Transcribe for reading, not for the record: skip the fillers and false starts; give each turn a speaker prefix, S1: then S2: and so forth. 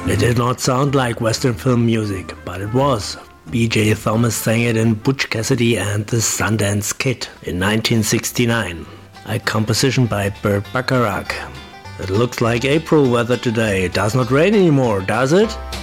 S1: It did not sound like Western film music, but it was. B.J. Thomas sang it in Butch Cassidy and the Sundance Kid in 1969. A composition by Burt Bacharach. It looks like April weather today. It does not rain anymore, does it?